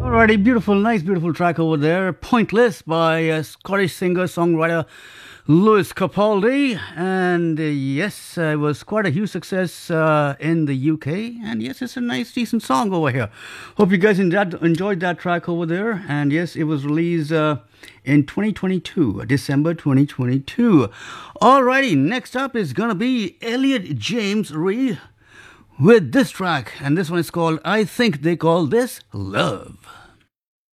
Alrighty, beautiful, nice, beautiful track over there. Pointless by Scottish singer songwriter Lewis Capaldi, and yes, it was quite a huge success in the UK. And yes, it's a nice, decent song over here. Hope you guys enjoyed that track over there. And yes, it was released in 2022, December 2022. Alrighty, next up is gonna be Elliot James Reid with this track, and this one is called I Think They Call This Love.